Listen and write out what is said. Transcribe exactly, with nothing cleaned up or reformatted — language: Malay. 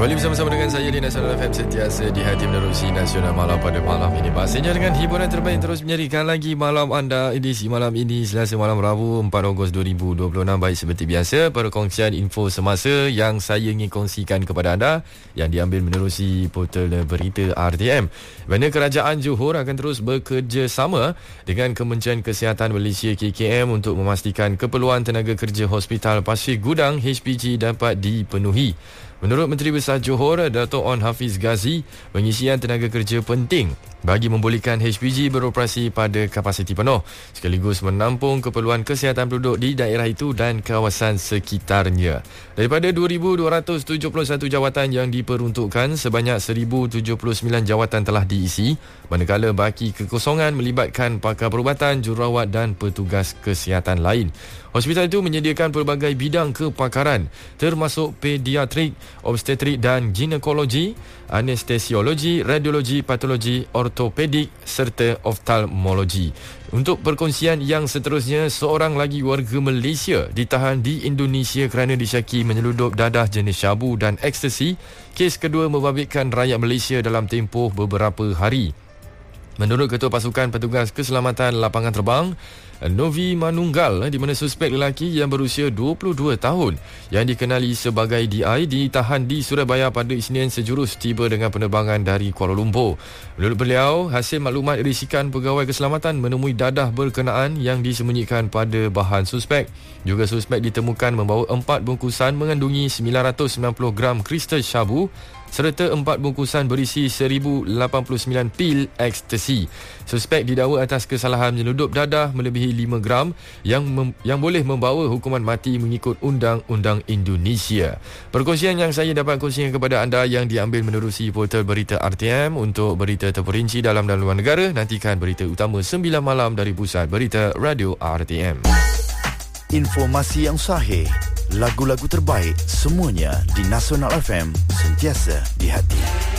Kembali bersama-sama dengan saya di Nasional F M, sentiasa di hati menerusi Nasional Malam pada malam ini. Pastinya dengan hiburan terbaik terus menjadikan lagi malam anda, edisi malam ini Selasa malam Rabu empat Ogos dua ribu dua puluh enam. Baik, seperti biasa perkongsian info semasa yang saya ingin kongsikan kepada anda yang diambil menerusi portal berita R T M. Mana Kerajaan Johor akan terus bekerjasama dengan Kementerian Kesihatan Malaysia K K M untuk memastikan keperluan tenaga kerja Hospital Pasir Gudang H P G dapat dipenuhi. Menurut Menteri Besar Johor, Dato' On Hafiz Ghazi, pengisian tenaga kerja penting bagi membolehkan H P G beroperasi pada kapasiti penuh sekaligus menampung keperluan kesihatan penduduk di daerah itu dan kawasan sekitarnya. Daripada dua ribu dua ratus tujuh puluh satu jawatan yang diperuntukkan, sebanyak seribu tujuh puluh sembilan jawatan telah diisi, manakala baki kekosongan melibatkan pakar perubatan, jururawat dan petugas kesihatan lain. Hospital itu menyediakan pelbagai bidang kepakaran termasuk pediatrik, obstetrik dan ginekologi, anestesiologi, radiologi, patologi, ortopedik serta oftalmologi. Untuk perkongsian yang seterusnya, seorang lagi warga Malaysia ditahan di Indonesia kerana disyaki menyeludup dadah jenis syabu dan ekstasi. Kes kedua membabitkan rakyat Malaysia dalam tempoh beberapa hari. Menurut Ketua Pasukan Petugas Keselamatan Lapangan Terbang Novi Manunggal, di mana suspek lelaki yang berusia dua puluh dua tahun yang dikenali sebagai D I ditahan di Surabaya pada Isnin sejurus tiba dengan penerbangan dari Kuala Lumpur. Menurut beliau, hasil maklumat risikan pegawai keselamatan menemui dadah berkenaan yang disembunyikan pada bahan suspek. Juga suspek ditemukan membawa empat bungkusan mengandungi sembilan ratus sembilan puluh gram kristal syabu serta empat bungkusan berisi seribu lapan puluh sembilan pil ekstasi. Suspek didakwa atas kesalahan menyeludup dadah melebihi lima gram yang mem- yang boleh membawa hukuman mati mengikut Undang-Undang Indonesia. Perkongsian yang saya dapat kongsikan kepada anda yang diambil menerusi portal berita R T M. Untuk berita terperinci dalam dan luar negara, nantikan berita utama sembilan malam dari Pusat Berita Radio R T M. Informasi yang sahih, lagu-lagu terbaik, semuanya di Nasional F M, sentiasa di hati.